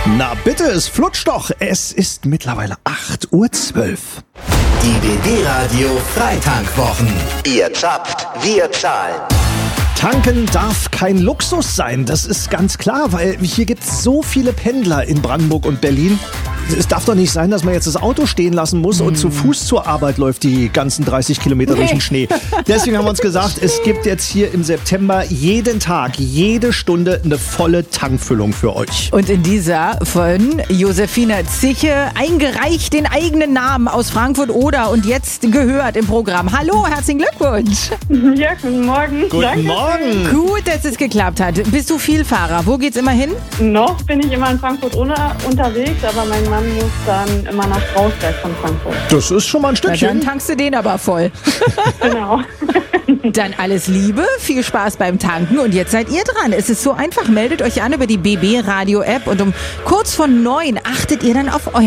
Na bitte, es flutscht doch. Es ist mittlerweile 8:12 Uhr. Die BB Radio Freitankwwochen. Ihr zapft, wir zahlen. Tanken darf kein Luxus sein, das ist ganz klar, weil hier gibt es so viele Pendler in Brandenburg und Berlin. Es darf doch nicht sein, dass man jetzt das Auto stehen lassen muss und zu Fuß zur Arbeit läuft, die ganzen 30 Kilometer durch den Schnee. Deswegen haben wir uns gesagt, es gibt jetzt hier im September jeden Tag, jede Stunde eine volle Tankfüllung für euch. Und in dieser von Josefina Ziche, eingereicht den eigenen Namen aus Frankfurt-Oder und jetzt gehört im Programm. Hallo, herzlichen Glückwunsch. Ja, guten Morgen. Guten Danke. Morgen. Gut, dass es geklappt hat. Bist du Vielfahrer? Wo geht's immer hin? Noch bin ich immer in Frankfurt-Oder unterwegs, aber mein Mann muss dann immer nach Strausberg von Frankfurt. Das ist schon mal ein Na, dann Stückchen. tankst du den aber voll. Genau. Dann alles Liebe, viel Spaß beim Tanken und jetzt seid ihr dran. Es ist so einfach, meldet euch an über die BB Radio App und um kurz vor 9 achtet ihr dann auf euer